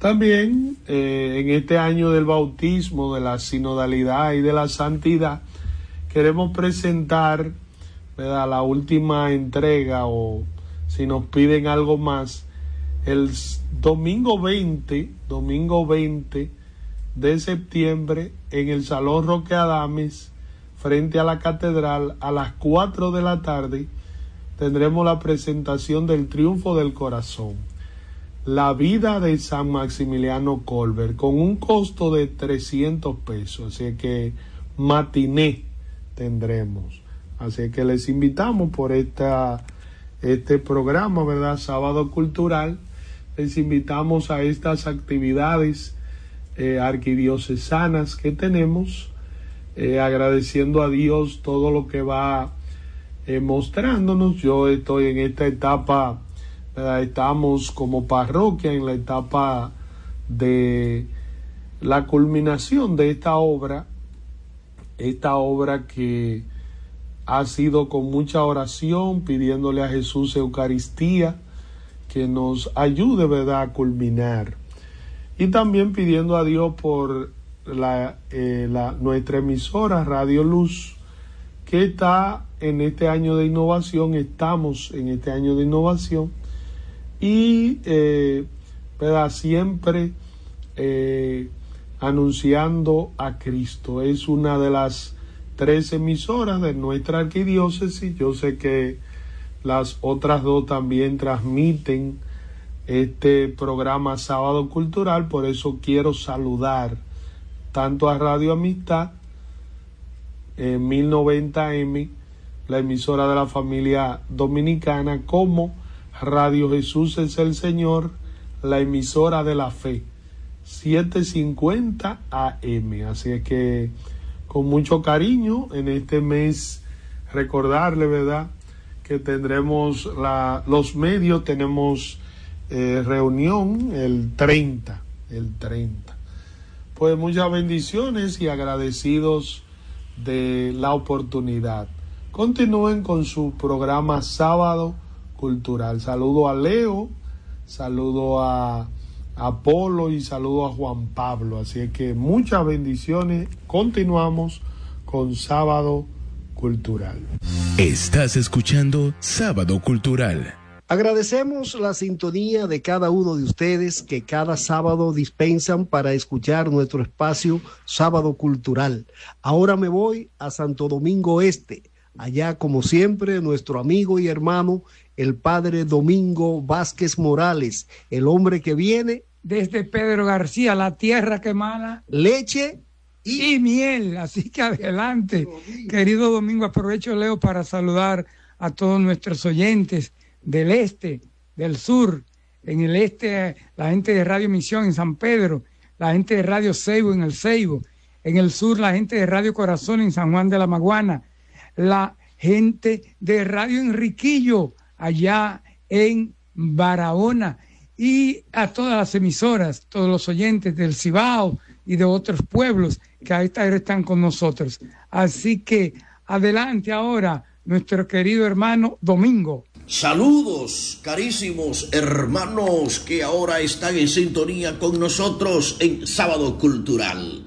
También en este año del bautismo, de la sinodalidad y de la santidad, queremos presentar, ¿verdad?, la última entrega, o si nos piden algo más, el domingo 20 de septiembre en el Salón Roque Adames, frente a la catedral, a las 4 de la tarde, tendremos la presentación del Triunfo del Corazón, la vida de San Maximiliano Kolbe, con un costo de 300 pesos, así que matiné tendremos. Así que les invitamos por este programa, ¿verdad?, Sábado Cultural. Les invitamos a estas actividades arquidiocesanas que tenemos, agradeciendo a Dios todo lo que va mostrándonos. Yo estoy en esta etapa, ¿verdad?, estamos como parroquia en la etapa de la culminación de esta obra que ha sido con mucha oración, pidiéndole a Jesús Eucaristía que nos ayude, ¿verdad?, a culminar. Y también pidiendo a Dios por nuestra emisora Radio Luz, que está en este año de innovación, estamos en este año de innovación, y ¿verdad?, siempre anunciando a Cristo. Es una de las 3 emisoras de nuestra arquidiócesis. Yo sé que las otras 2 también transmiten este programa Sábado Cultural, por eso quiero saludar tanto a Radio Amistad 1090M, la emisora de la familia dominicana, como Radio Jesús es el Señor, la emisora de la fe, 750 AM. Así es que con mucho cariño en este mes recordarle, ¿verdad?, que tendremos los medios, tenemos reunión el 30. Pues muchas bendiciones y agradecidos de la oportunidad. Continúen con su programa Sábado Cultural. Saludo a Leo, saludo a Apolo y saludo a Juan Pablo. Así es que muchas bendiciones. Continuamos con Sábado Cultural. Estás escuchando Sábado Cultural. Agradecemos la sintonía de cada uno de ustedes que cada sábado dispensan para escuchar nuestro espacio Sábado Cultural. Ahora me voy a Santo Domingo Este. Allá, como siempre, nuestro amigo y hermano, el padre Domingo Vázquez Morales, el hombre que viene desde Pedro García, la tierra que emana leche y miel. Así que adelante, querido Domingo. Aprovecho, Leo, para saludar a todos nuestros oyentes del este, del sur. En el este, la gente de Radio Misión en San Pedro, la gente de Radio Ceibo en el Ceibo. En el sur, la gente de Radio Corazón en San Juan de la Maguana, la gente de Radio Enriquillo allá en Barahona, y a todas las emisoras, todos los oyentes del Cibao y de otros pueblos que a esta hora están con nosotros. Así que adelante ahora nuestro querido hermano Domingo. Saludos, carísimos hermanos que ahora están en sintonía con nosotros en Sábado Cultural.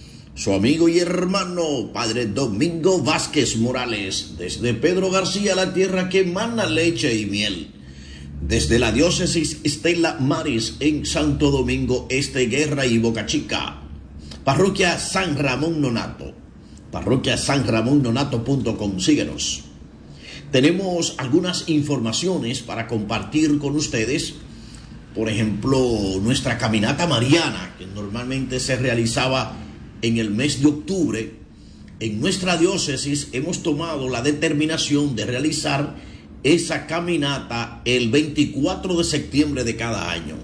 Su amigo y hermano, Padre Domingo Vázquez Morales, desde Pedro García, la tierra que emana leche y miel. Desde la diócesis Estela Maris en Santo Domingo Este, Guerra y Boca Chica. Parroquia San Ramón Nonato. Parroquia sanramonnonato.com. Síguenos. Tenemos algunas informaciones para compartir con ustedes. Por ejemplo, nuestra caminata mariana, que normalmente se realizaba en el mes de octubre. En nuestra diócesis hemos tomado la determinación de realizar esa caminata el 24 de septiembre de cada año.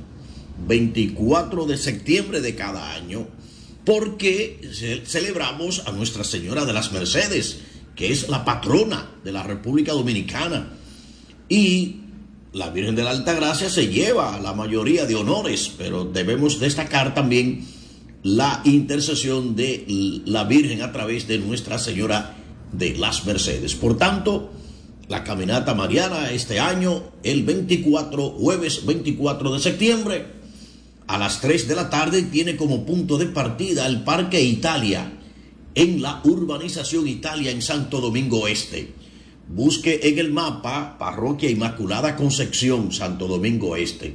24 de septiembre de cada año, porque celebramos a Nuestra Señora de las Mercedes, que es la patrona de la República Dominicana. Y la Virgen de la Altagracia se lleva la mayoría de honores, pero debemos destacar también la intercesión de la Virgen a través de Nuestra Señora de las Mercedes. Por tanto, la caminata mariana este año, el 24, jueves 24 de septiembre, a las 3 de la tarde tiene como punto de partida el Parque Italia, en la urbanización Italia en Santo Domingo Este. Busque en el mapa Parroquia Inmaculada Concepción, Santo Domingo Este,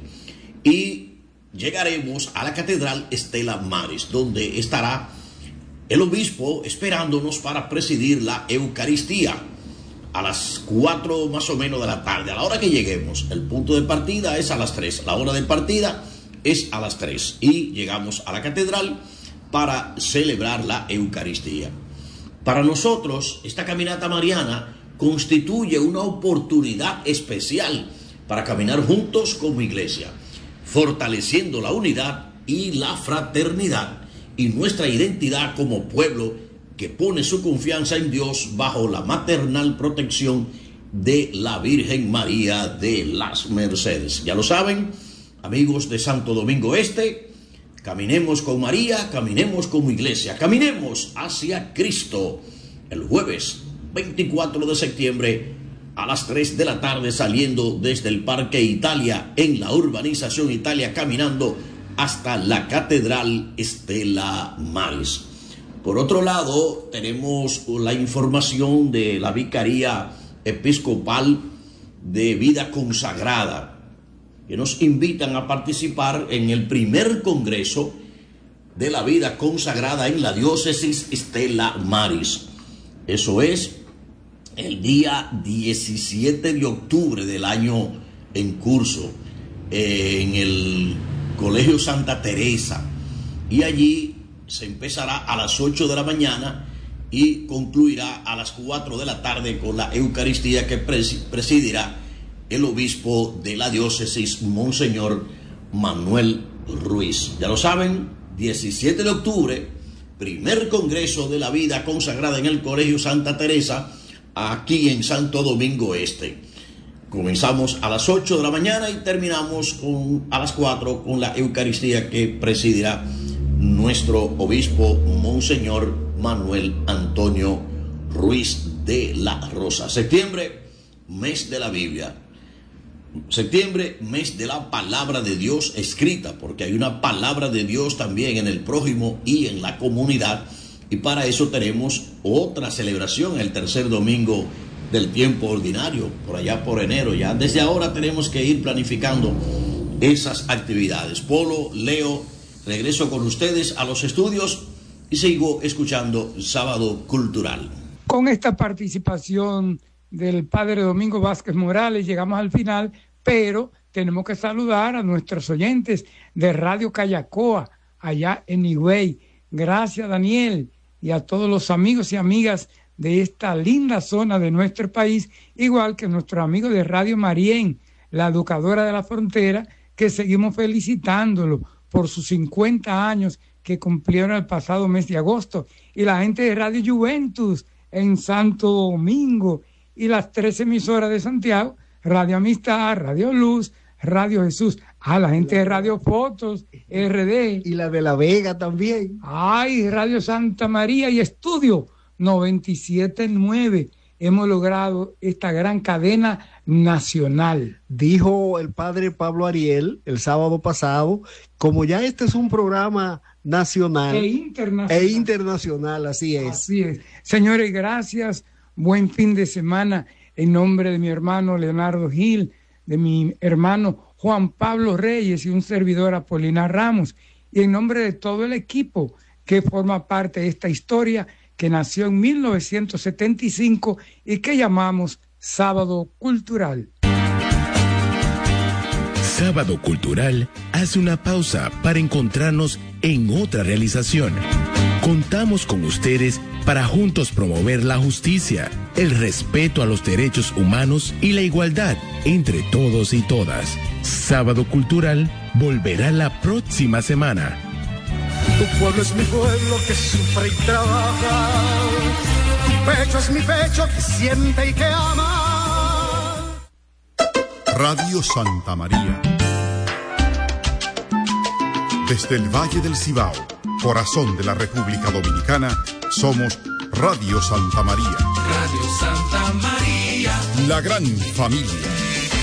y llegaremos a la Catedral Estela Maris, donde estará el obispo esperándonos para presidir la Eucaristía a las 4 más o menos de la tarde. A la hora que lleguemos, el punto de partida es a las 3, la hora de partida es a las 3 y llegamos a la catedral para celebrar la Eucaristía. Para nosotros, esta caminata mariana constituye una oportunidad especial para caminar juntos como iglesia, fortaleciendo la unidad y la fraternidad y nuestra identidad como pueblo que pone su confianza en Dios bajo la maternal protección de la Virgen María de las Mercedes. Ya lo saben, amigos de Santo Domingo Este, caminemos con María, caminemos como iglesia, caminemos hacia Cristo. El jueves 24 de septiembre a las 3 de la tarde, saliendo desde el Parque Italia en la urbanización Italia, caminando hasta la Catedral Estela Maris. Por otro lado, tenemos la información de la Vicaría Episcopal de Vida Consagrada, que nos invitan a participar en el primer congreso de la vida consagrada en la diócesis Estela Maris. Eso es el día 17 de octubre del año en curso, en el Colegio Santa Teresa, y allí se empezará a las 8 de la mañana y concluirá a las 4 de la tarde con la Eucaristía que presidirá el obispo de la diócesis, Monseñor Manuel Ruiz. Ya lo saben, 17 de octubre, primer congreso de la vida consagrada en el Colegio Santa Teresa, aquí en Santo Domingo Este. Comenzamos a las 8 de la mañana y terminamos a las 4 con la Eucaristía que presidirá nuestro obispo, Monseñor Manuel Antonio Ruiz de la Rosa. Septiembre, mes de la Biblia. Septiembre, mes de la palabra de Dios escrita, porque hay una palabra de Dios también en el prójimo y en la comunidad, y para eso tenemos otra celebración, el tercer domingo del tiempo ordinario, por allá por enero. Ya desde ahora tenemos que ir planificando esas actividades. Polo, Leo, regreso con ustedes a los estudios y sigo escuchando Sábado Cultural. Con esta participación del padre Domingo Vázquez Morales llegamos al final, pero tenemos que saludar a nuestros oyentes de Radio Callacoa, allá en Higüey. Gracias, Daniel, y a todos los amigos y amigas de esta linda zona de nuestro país, igual que nuestros amigos de Radio Marién, la educadora de la frontera, que seguimos felicitándolo por sus 50 años que cumplieron el pasado mes de agosto, y la gente de Radio Juventus en Santo Domingo, y las 3 emisoras de Santiago, Radio Amistad, Radio Luz, Radio Jesús, la gente de Radio Fotos, RD. Y la de La Vega también. Radio Santa María y Estudio 97.9. Hemos logrado esta gran cadena nacional. Dijo el padre Pablo Ariel el sábado pasado, como ya este es un programa nacional e internacional, así es. Así es. Señores, gracias. Buen fin de semana en nombre de mi hermano Leonardo Gil, de mi hermano Juan Pablo Reyes y un servidor Apolinar Ramos, y en nombre de todo el equipo que forma parte de esta historia que nació en 1975 y que llamamos Sábado Cultural. Sábado Cultural hace una pausa para encontrarnos en otra realización. Contamos con ustedes para juntos promover la justicia, el respeto a los derechos humanos y la igualdad entre todos y todas. Sábado Cultural volverá la próxima semana. Tu pueblo es mi pueblo que sufre y trabaja. Tu pecho es mi pecho que siente y que ama. Radio Santa María. Desde el Valle del Cibao, corazón de la República Dominicana, somos Radio Santa María. Radio Santa María. La gran familia.